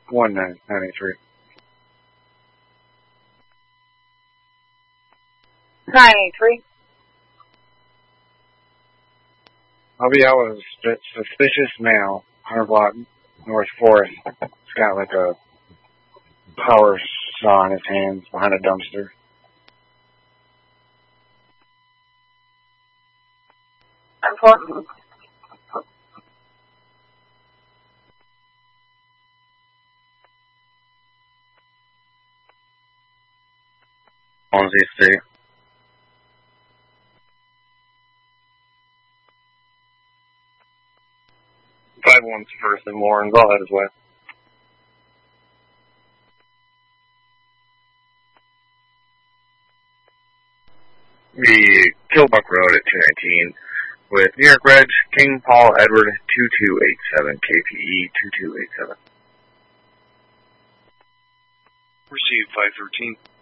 1993. 983. Hubby, I was a suspicious male, 100 block North Forest. He's got like a power saw in his hands behind a dumpster. Important. On Z Street. 5-1's first and Lawrence. I'll head his way. The Killbuck Road at 219 with New York Reg, King Paul Edward 2287, KPE 2287. Received 513.